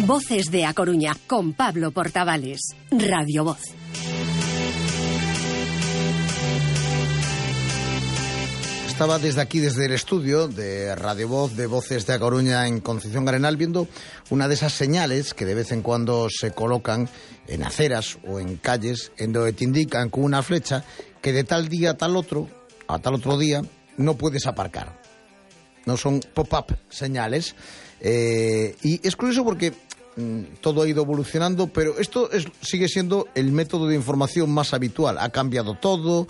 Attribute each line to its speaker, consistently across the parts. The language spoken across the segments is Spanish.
Speaker 1: Voces de A Coruña, con Pablo Portavales. Radio Voz.
Speaker 2: Estaba desde aquí, desde el estudio de Radio Voz, de Voces de A Coruña en Concepción Arenal, viendo una de esas señales que de vez en cuando se colocan en aceras o en calles, en donde te indican con una flecha que de tal día a tal otro día, no puedes aparcar. No son pop-up señales. Y es curioso porque todo ha ido evolucionando, pero esto sigue siendo el método de información más habitual. Ha cambiado todo,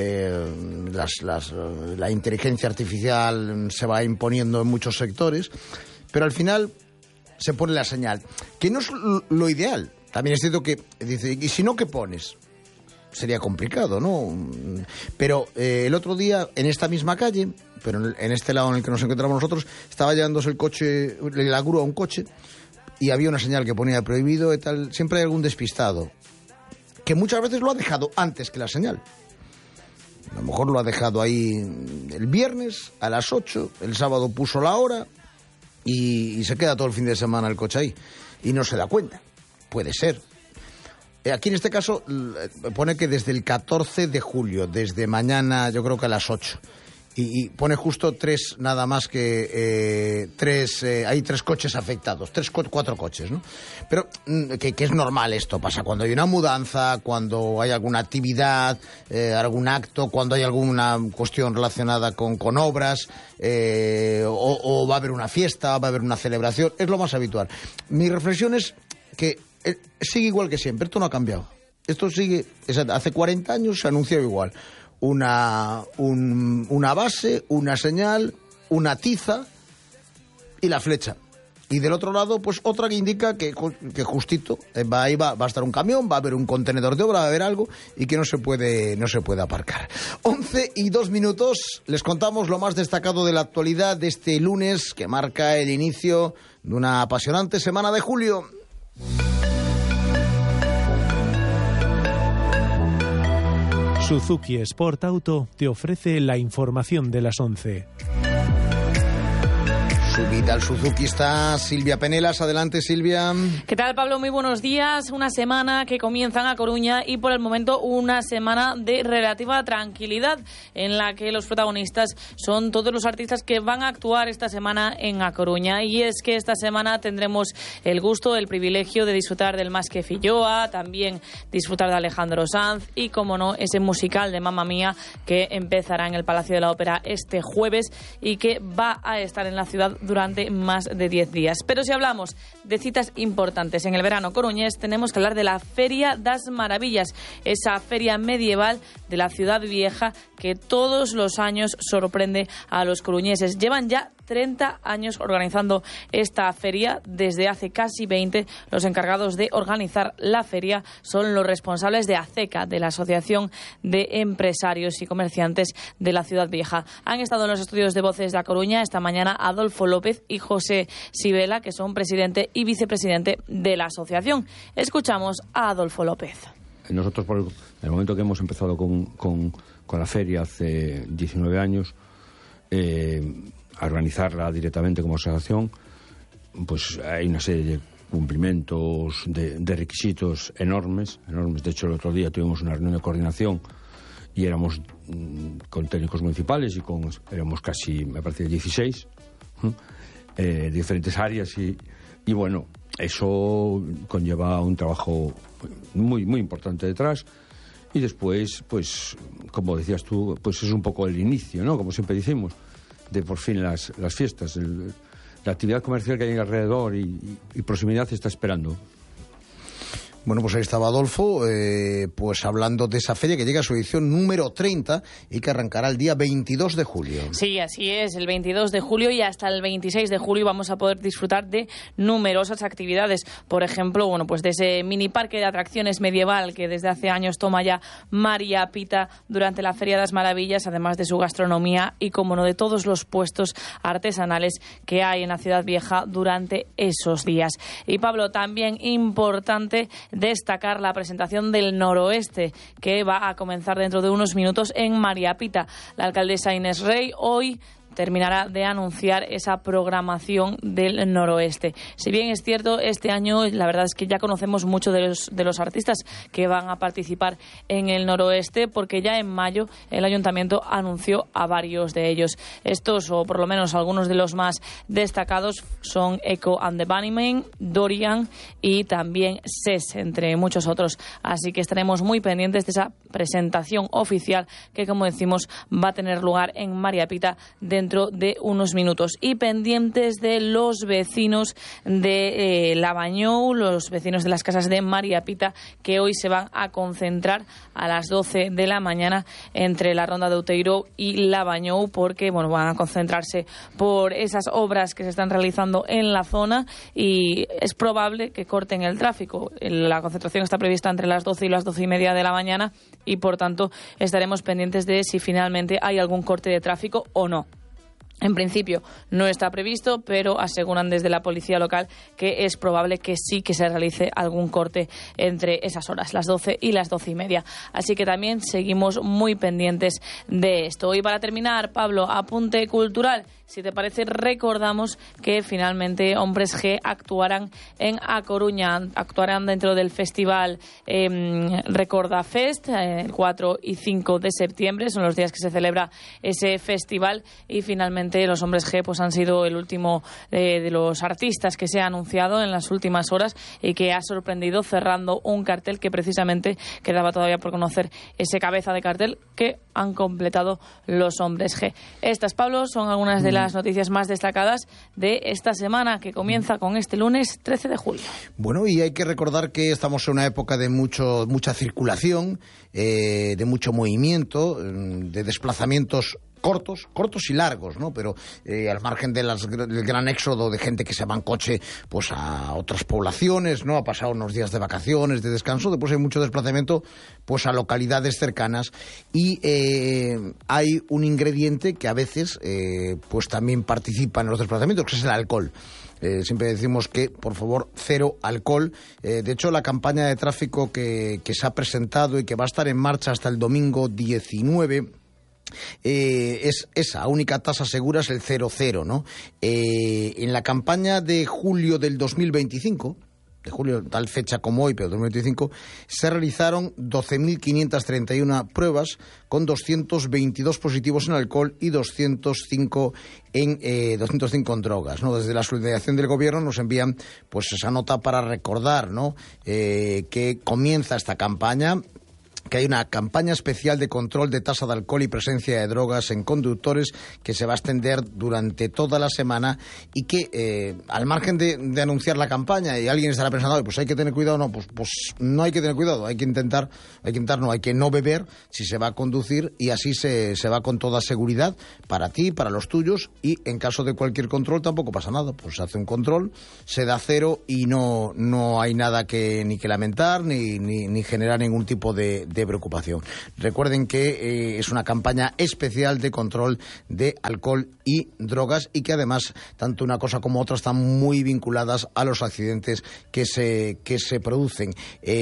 Speaker 2: la inteligencia artificial se va imponiendo en muchos sectores, pero al final se pone la señal, que no es lo ideal. También es cierto que dice, ¿y si no, qué pones? Sería complicado, ¿no? Pero el otro día, en esta misma calle, pero en este lado en el que nos encontramos nosotros, estaba llevándose el coche, la grúa a un coche, y había una señal que ponía prohibido y tal. Siempre hay algún despistado que muchas veces lo ha dejado antes que la señal. A lo mejor lo ha dejado ahí el viernes a las 8, el sábado puso la hora y se queda todo el fin de semana el coche ahí y no se da cuenta. Puede ser. Aquí en este caso pone que desde el 14 de julio, desde mañana yo creo que a las 8. Y pone justo tres, nada más que hay 3 coches afectados, 4 coches, ¿no? Pero que es normal esto, pasa cuando hay una mudanza, cuando hay alguna actividad, algún acto, cuando hay alguna cuestión relacionada con obras, o va a haber una fiesta, va a haber una celebración, es lo más habitual. Mi reflexión es que sigue igual que siempre, esto no ha cambiado. Esto sigue, hace 40 años se anunció igual. Una base, una señal, una tiza y la flecha. Y del otro lado, pues otra que indica que justito va a estar un camión, va a haber un contenedor de obra, va a haber algo y que no se puede aparcar. 11:02, les contamos lo más destacado de la actualidad de este lunes que marca el inicio de una apasionante semana de julio.
Speaker 3: Suzuki Sport Auto te ofrece la información de las 11.
Speaker 2: Subida al Suzuki está Silvia Penelas. Adelante, Silvia.
Speaker 4: ¿Qué tal, Pablo? Muy buenos días. Una semana que comienza en A Coruña y por el momento una semana de relativa tranquilidad en la que los protagonistas son todos los artistas que van a actuar esta semana en A Coruña. Y es que esta semana tendremos el gusto, el privilegio de disfrutar del Más que Filloa, también disfrutar de Alejandro Sanz y, como no, ese musical de Mamma Mía que empezará en el Palacio de la Ópera este jueves y que va a estar en la ciudad durante más de 10 días. Pero si hablamos de citas importantes en el verano coruñés, tenemos que hablar de la Feria das Maravillas, esa feria medieval de la ciudad vieja que todos los años sorprende a los coruñeses. Llevan ya 30 años organizando esta feria, desde hace casi 20. Los encargados de organizar la feria son los responsables de ACECA, de la Asociación de Empresarios y Comerciantes de la Ciudad Vieja. Han estado en los estudios de Voces de A Coruña esta mañana Adolfo López y José Sibela, que son presidente y vicepresidente de la asociación. Escuchamos a Adolfo López.
Speaker 5: Nosotros, por el momento que hemos empezado con la feria hace 19 años, a organizarla directamente como asociación, pues hay una serie de cumplimientos, de requisitos enormes. De hecho, el otro día tuvimos una reunión de coordinación y éramos con técnicos municipales y éramos casi, me parece, 16 diferentes áreas y bueno, eso conlleva un trabajo muy, muy importante detrás. Y después, pues, como decías tú, pues es un poco el inicio, ¿no? Como siempre decimos, de por fin las fiestas. La actividad comercial que hay alrededor y proximidad está esperando.
Speaker 2: Bueno, pues ahí estaba Adolfo, pues hablando de esa feria que llega a su edición número 30 y que arrancará el día 22 de julio.
Speaker 4: Sí, así es, el 22 de julio y hasta el 26 de julio vamos a poder disfrutar de numerosas actividades. Por ejemplo, bueno, pues de ese mini parque de atracciones medieval que desde hace años toma ya María Pita durante la Feria de las Maravillas, además de su gastronomía y, como no, de todos los puestos artesanales que hay en la Ciudad Vieja durante esos días. Y, Pablo, también importante destacar la presentación del Noroeste, que va a comenzar dentro de unos minutos en María Pita. La alcaldesa Inés Rey hoy terminará de anunciar esa programación del noroeste. Si bien es cierto, este año la verdad es que ya conocemos mucho de los artistas que van a participar en el noroeste, porque ya en mayo el ayuntamiento anunció a varios de ellos. Estos, o por lo menos algunos de los más destacados, son Echo and the Bunnymen, Dorian y también SES, entre muchos otros. Así que estaremos muy pendientes de esa presentación oficial que, como decimos, va a tener lugar en María Pita dentro de unos minutos. Y pendientes de los vecinos de Lavañou, los vecinos de las casas de María Pita, que hoy se van a concentrar a las 12 de la mañana entre la Ronda de Outeiro y Lavañou, porque van a concentrarse por esas obras que se están realizando en la zona y es probable que corten el tráfico. La concentración está prevista entre las 12 y las 12:30 de la mañana y, por tanto, estaremos pendientes de si finalmente hay algún corte de tráfico o no. En principio no está previsto, pero aseguran desde la policía local que es probable que sí que se realice algún corte entre esas horas, las 12 y las 12:30. Así que también seguimos muy pendientes de esto. Y para terminar, Pablo, apunte cultural. Si te parece, recordamos que finalmente Hombres G actuarán en A Coruña, actuarán dentro del festival Recorda Fest, el 4 y 5 de septiembre, son los días que se celebra ese festival, y finalmente los Hombres G han sido el último de los artistas que se ha anunciado en las últimas horas y que ha sorprendido cerrando un cartel que precisamente quedaba todavía por conocer ese cabeza de cartel que han completado los Hombres G. Estas, Pablo, son algunas de las noticias más destacadas de esta semana, que comienza con este lunes 13 de julio.
Speaker 2: Bueno, y hay que recordar que estamos en una época de mucha circulación, de mucho movimiento, de desplazamientos cortos y largos, ¿no? Pero al margen del gran éxodo de gente que se va en coche pues a otras poblaciones, ¿no? Ha pasado unos días de vacaciones, de descanso, después hay mucho desplazamiento pues a localidades cercanas, y hay un ingrediente que a veces pues también participa en los desplazamientos, que es el alcohol. Siempre decimos que, por favor, cero alcohol. De hecho, la campaña de tráfico que se ha presentado y que va a estar en marcha hasta el domingo 19 es esa única tasa segura, es el 0,0, ¿no? En la campaña de julio del 2025, de julio, tal fecha como hoy, pero 2025, se realizaron 12.531 pruebas con 222 positivos en alcohol y 205 en drogas, ¿no? Desde la subdelegación del gobierno nos envían pues esa nota para recordar, ¿no? Que comienza esta campaña, que hay una campaña especial de control de tasa de alcohol y presencia de drogas en conductores que se va a extender durante toda la semana, y que al margen de anunciar la campaña, y alguien estará pensando, pues hay que tener cuidado, no, pues no hay que tener cuidado, hay que no beber si se va a conducir, y así se va con toda seguridad para ti, para los tuyos, y en caso de cualquier control tampoco pasa nada, pues se hace un control, se da cero y no hay nada ni que lamentar ni generar ningún tipo de preocupación. Recuerden que es una campaña especial de control de alcohol y drogas, y que además tanto una cosa como otra están muy vinculadas a los accidentes que se producen.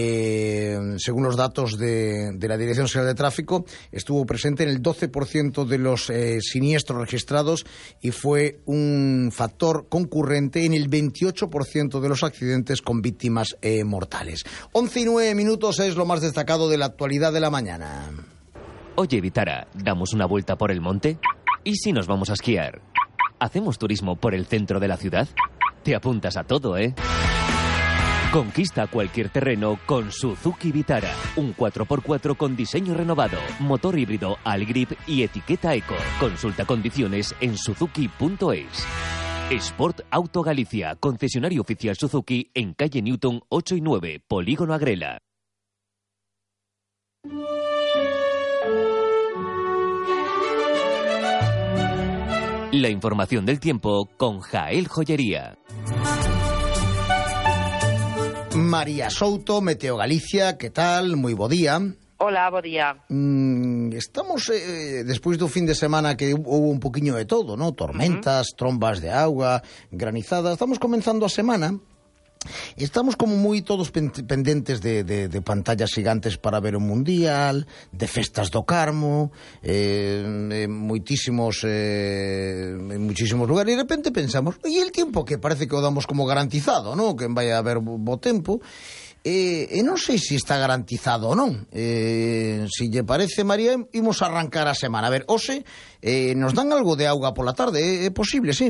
Speaker 2: Según los datos de la Dirección General de Tráfico, estuvo presente en el 12% de los siniestros registrados y fue un factor concurrente en el 28% de los accidentes con víctimas mortales. 11:09 es lo más destacado de la actualidad de la mañana.
Speaker 6: Oye, Vitara, ¿damos una vuelta por el monte? ¿Y si nos vamos a esquiar? ¿Hacemos turismo por el centro de la ciudad? Te apuntas a todo, ¿eh? Conquista cualquier terreno con Suzuki Vitara. Un 4x4 con diseño renovado, motor híbrido Allgrip y etiqueta Eco. Consulta condiciones en suzuki.es. Sport Auto Galicia, concesionario oficial Suzuki en calle Newton 8 y 9, Polígono Agrela. La información del tiempo con Jael Joyería.
Speaker 2: María Souto, Meteo Galicia, ¿qué tal? Muy bo día.
Speaker 7: Hola, bo día.
Speaker 2: Estamos después de un fin de semana que hubo un poquinho de todo, ¿no? Tormentas, trombas de agua, granizadas. Estamos comenzando a semana Estamos como moi todos pendentes de pantallas gigantes para ver o Mundial, de festas do Carmo, muchísimos lugares, e de repente pensamos, e el tiempo que parece que o damos como garantizado, ¿no? Que vai a haber bo tempo, e non sei se está garantizado ou non. Se lle parece, María, imos arrancar a semana. A ver, hoxe, nos dan algo de auga pola tarde, é posible, sí?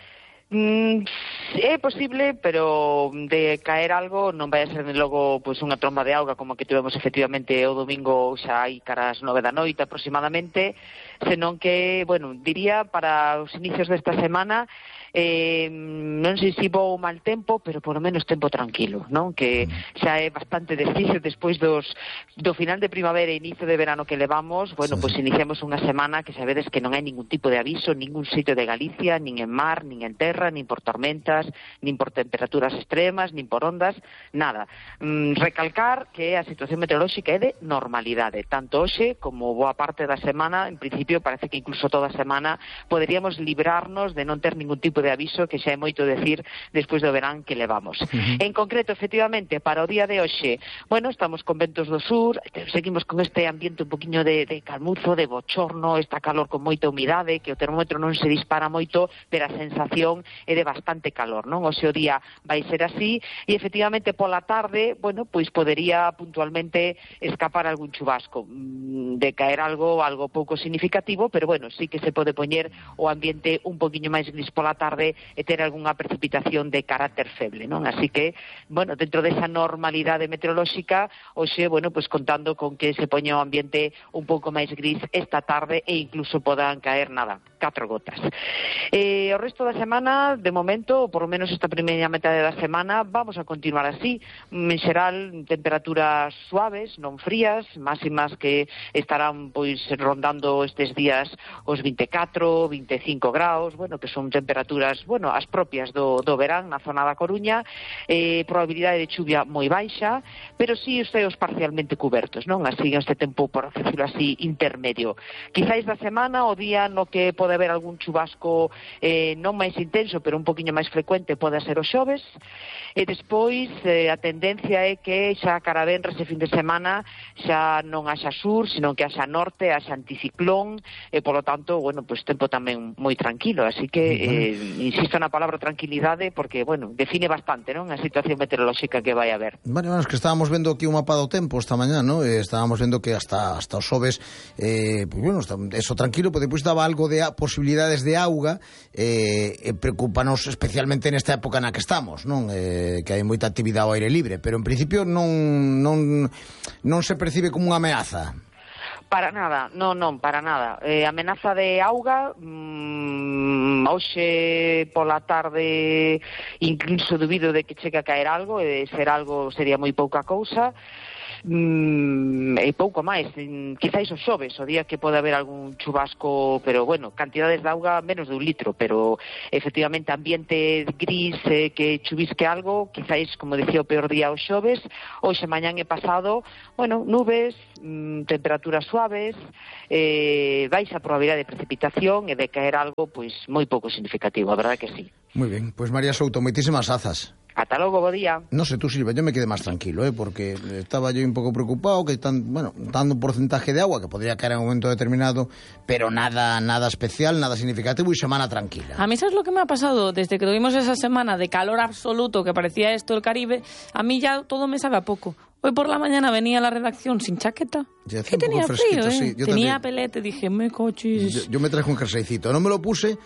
Speaker 7: É posible, pero de caer algo non vai a ser logo pois unha tromba de auga como que tivemos efectivamente o domingo xa hai cara as 9 da noite aproximadamente, senón que, bueno, diría para os inicios desta semana non sei se vou mal tempo, pero por lo menos tempo tranquilo, non? Que xa é bastante decir despois do final de primavera e inicio de verano que levamos, bueno, pois iniciamos unha semana que sabedes que non hai ningún tipo de aviso, ningún sitio de Galicia, nin en mar, nin en terra, nin por tormentas, nin por temperaturas extremas, nin por ondas, nada. Recalcar que a situación meteorolóxica é de normalidade, tanto hoxe como boa parte da semana, en principio parece que incluso toda a semana poderíamos librarnos de non ter ningún tipo de aviso, que xa é moito decir despois do verán que levamos. En concreto, efectivamente, para o día de hoxe, bueno, estamos con ventos do sur, seguimos con este ambiente un poquinho de calmuzo, de bochorno, esta calor con moita humidade, que o termómetro non se dispara moito, pero a sensación é de bastante calor, non? Hoxe o día vai ser así, e efectivamente pola tarde, bueno, pois podería puntualmente escapar algún chubasco, de caer algo pouco significativo, pero bueno, sí que se pode poñer o ambiente un poquinho máis gris pola tarde e ter algunha precipitación de carácter feble, non? Así que, bueno, dentro desa normalidade meteorolóxica, hoxe, bueno, pues contando con que se poña o ambiente un pouco máis gris esta tarde e incluso podan caer, 4 gotas. O resto da semana, de momento, ou por lo menos esta primeira metade da semana, vamos a continuar así. En xeral, temperaturas suaves, non frías, máximas que estarán pois rondando estes días os 24, 25 graus, bueno, que son temperaturas, bueno, as propias do verán na zona da Coruña, probabilidade de chuvia moi baixa, pero sí os ceos parcialmente cubertos, non? Así, este tempo, por decirlo así, intermedio. Quizáis da semana, o día no que pode haber algún chubasco non máis intenso, pero un poquinho máis frecuente, pode ser o xoves, e despois a tendencia é que xa cara venres e fin de semana xa non haxa sur, sino que haxa norte, haxa anticiclón, e polo tanto, bueno, pues tempo tamén moi tranquilo, así que insisto na palabra tranquilidade porque, bueno, define bastante, non? A situación meteorolóxica que vai haber.
Speaker 2: Bueno, es que estábamos vendo aquí un mapa do tempo esta mañá, ¿no? Estábamos vendo que hasta os xoves, pues bueno, eso tranquilo, pero depois daba algo de posibilidades de auga, preocúpanos especialmente nesta época na que estamos, non? Que hai moita actividade ao aire libre, pero en principio non se percibe como unha ameaza.
Speaker 7: Para nada, non, para nada. Amenaza de auga, hoxe pola tarde incluso dubido de que chegue a caer algo, e ser algo sería moi pouca cousa, e pouco máis, quizáis os xoves, o día que pode haber algún chubasco, pero bueno, cantidades de auga menos de 1 litro, pero efectivamente ambiente gris, que chuvisque algo, quizáis, como dicía, o peor día os xoves. Hoxe, mañán e pasado, bueno, nubes, temperaturas suaves, baixa probabilidade de precipitación e de caer algo, pois moi pouco significativo, a verdade que sí.
Speaker 2: Moi ben, pois María Souto, moitísimas grazas.
Speaker 7: Ata logo, bo día.
Speaker 2: No sé tú, Silvia, yo me quedé más tranquilo, porque estaba yo un poco preocupado que dando un porcentaje de agua que podría caer en un momento determinado, pero nada especial, nada significativo y semana tranquila.
Speaker 4: A mí, ¿sabes lo que me ha pasado? Desde que tuvimos esa semana de calor absoluto que parecía esto el Caribe, a mí ya todo me sabe a poco. Hoy por la mañana venía a la redacción sin chaqueta. Que tenía frío,
Speaker 2: sí,
Speaker 4: tenía pelete, dije, me cochis.
Speaker 2: Yo me traje un jerseycito, no me lo puse,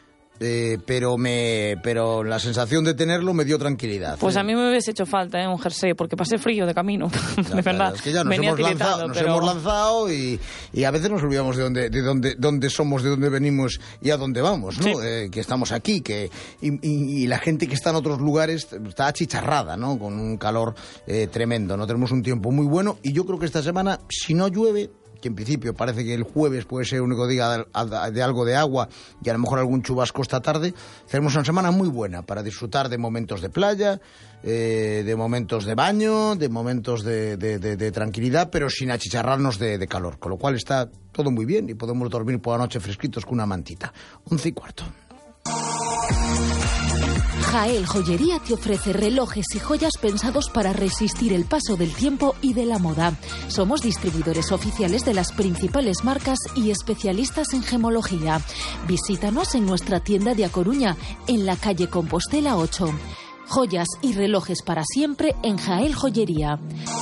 Speaker 2: pero la sensación de tenerlo me dio tranquilidad.
Speaker 4: Pues a mí me hubiese hecho falta un jersey, porque pasé frío de camino. De verdad.
Speaker 2: Es que ya nos hemos lanzado y a veces nos olvidamos de dónde somos, de dónde venimos y a dónde vamos, ¿no? Sí. Que estamos aquí, y la gente que está en otros lugares está achicharrada, ¿no? Con un calor tremendo, ¿no? Tenemos un tiempo muy bueno y yo creo que esta semana, si no llueve, que en principio parece que el jueves puede ser el único día de algo de agua y a lo mejor algún chubasco esta tarde, tenemos una semana muy buena para disfrutar de momentos de playa, de momentos de baño, de momentos de tranquilidad, pero sin achicharrarnos de calor, con lo cual está todo muy bien y podemos dormir por la noche fresquitos con una mantita. 11:15.
Speaker 8: Jael Joyería te ofrece relojes y joyas pensados para resistir el paso del tiempo y de la moda. Somos distribuidores oficiales de las principales marcas y especialistas en gemología. Visítanos en nuestra tienda de A Coruña, en la calle Compostela 8. Joyas y relojes para siempre en Jael Joyería.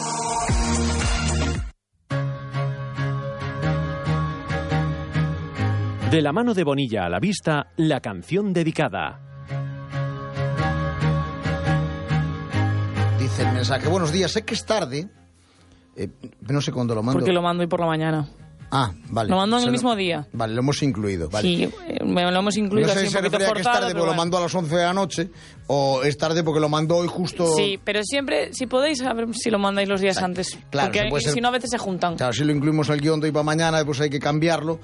Speaker 3: De la mano de Bonilla a la vista, la canción dedicada.
Speaker 2: Dice el mensaje: buenos días, sé que es tarde, no sé cuándo lo mando.
Speaker 4: Porque lo mando hoy por la mañana.
Speaker 2: Ah, vale.
Speaker 4: Lo mando en el mismo día.
Speaker 2: Vale, lo hemos incluido. Vale.
Speaker 4: Sí, lo hemos incluido.
Speaker 2: No sé
Speaker 4: así
Speaker 2: si se
Speaker 4: un poquito
Speaker 2: refería que es tarde porque
Speaker 4: bueno.
Speaker 2: lo mando a las 11 de la noche, o es tarde porque lo mando hoy justo...
Speaker 4: Sí, pero siempre, si podéis, a ver si lo mandáis los días antes.
Speaker 2: Claro,
Speaker 4: porque si no, a veces se juntan.
Speaker 2: Claro, si lo incluimos el guión de hoy para mañana, pues hay que cambiarlo.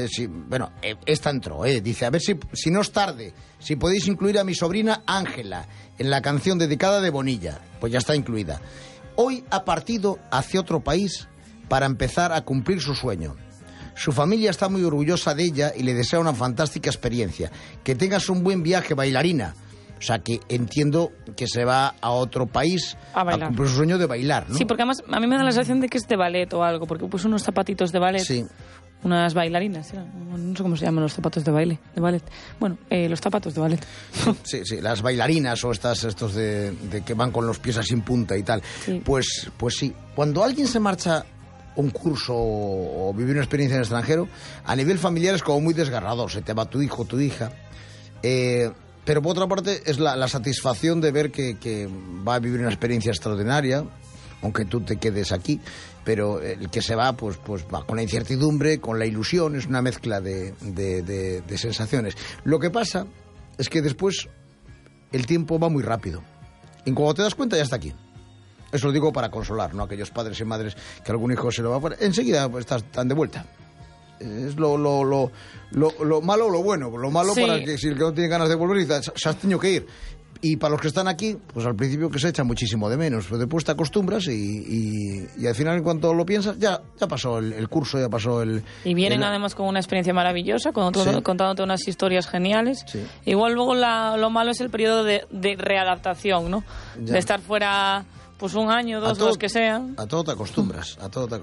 Speaker 2: Esta entró, dice, a ver si no es tarde, si podéis incluir a mi sobrina Ángela en la canción dedicada de Bonilla. Pues ya está incluida. Hoy ha partido hacia otro país para empezar a cumplir su sueño. Su familia está muy orgullosa de ella y le desea una fantástica experiencia. Que tengas un buen viaje, bailarina. O sea, que entiendo que se va a otro país a cumplir su sueño de bailar, ¿no?
Speaker 4: Sí, porque además a mí me da la sensación de que es de ballet o algo, porque puso unos zapatitos de ballet.
Speaker 2: Sí.
Speaker 4: Unas bailarinas, no sé cómo se llaman los zapatos de baile, de ballet. Bueno, los zapatos de ballet.
Speaker 2: Sí, las bailarinas o estos de que van con los pies así en punta y tal.
Speaker 4: Sí.
Speaker 2: Pues sí. Cuando alguien se marcha un curso o vivir una experiencia en el extranjero, a nivel familiar es como muy desgarrador. Se te va tu hijo, tu hija. Pero por otra parte es la satisfacción de ver que va a vivir una experiencia extraordinaria, aunque tú te quedes aquí. Pero el que se va, pues va con la incertidumbre, con la ilusión. Es una mezcla de sensaciones. Lo que pasa es que después el tiempo va muy rápido. Y cuando te das cuenta ya está aquí. Eso lo digo para consolar, ¿no? Aquellos padres y madres que algún hijo se lo va a poner. Enseguida están de vuelta. Es lo malo o lo bueno. Lo malo sí. Para que si el que no tiene ganas de volver se has tenido que ir. Y para los que están aquí, pues al principio que se echa muchísimo de menos. Pero después te acostumbras y al final, en cuanto lo piensas, ya pasó el curso, ya pasó el...
Speaker 4: Y vienen además con una experiencia maravillosa, contándote unas historias geniales. Sí. Igual luego lo malo es el periodo de readaptación, ¿no? Ya. De estar fuera... Pues un año, dos, los que sean.
Speaker 2: A todo te acostumbras,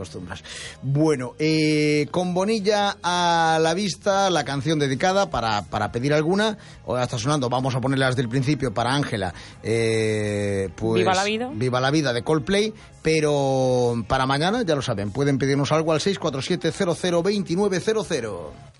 Speaker 2: Bueno, con Bonilla a la vista, la canción dedicada para pedir alguna. Ahora está sonando, vamos a ponerla desde el principio para Ángela. Pues,
Speaker 4: Viva la vida.
Speaker 2: Viva la vida de Coldplay. Pero para mañana, ya lo saben, pueden pedirnos algo al 647 002900.